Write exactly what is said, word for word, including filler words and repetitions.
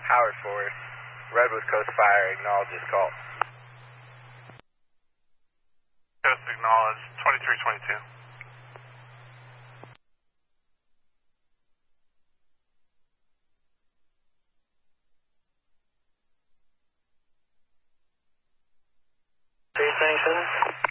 Howard forward. Redwood Coast Fire, acknowledges call. Coast acknowledge, twenty-three twenty-two. three twenty-seven.